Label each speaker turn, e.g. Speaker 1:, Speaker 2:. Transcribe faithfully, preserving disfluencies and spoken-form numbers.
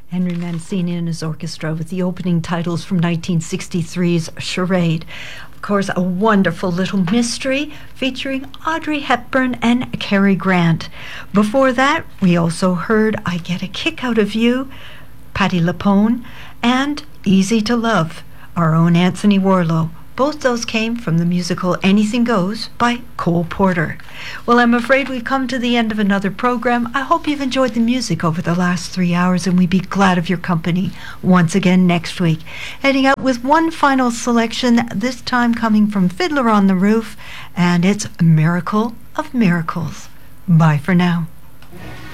Speaker 1: Henry Mancini and his orchestra with the opening titles from nineteen sixty-three's Charade. Of course, a wonderful little mystery featuring Audrey Hepburn and Cary Grant. Before that, we also heard I Get a Kick Out of You, Patti LuPone, and Easy to Love, our own Anthony Warlow. Both those came from the musical Anything Goes by Cole Porter. Well, I'm afraid we've come to the end of another program. I hope you've enjoyed the music over the last three hours, and we'd be glad of your company once again next week. Heading out with one final selection, this time coming from Fiddler on the Roof, and it's Miracle of Miracles. Bye for now.